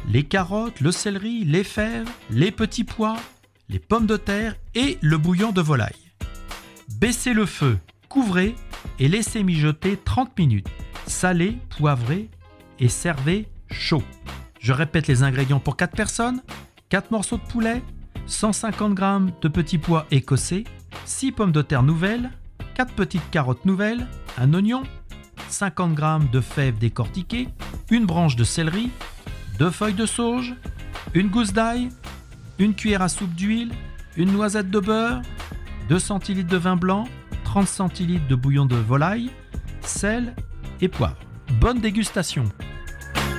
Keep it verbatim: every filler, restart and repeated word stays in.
les carottes, le céleri, les fèves, les petits pois, les pommes de terre et le bouillon de volaille. Baissez le feu, couvrez et laissez mijoter trente minutes. Salez, poivrez et servez chaud. Je répète les ingrédients pour quatre personnes. quatre morceaux de poulet, cent cinquante grammes de petits pois écossais, six pommes de terre nouvelles, quatre petites carottes nouvelles, un oignon, cinquante grammes de fèves décortiquées, une branche de céleri, deux feuilles de sauge, une gousse d'ail, une cuillère à soupe d'huile, une noisette de beurre, deux centilitres de vin blanc, trente centilitres de bouillon de volaille, sel et poivre. Bonne dégustation!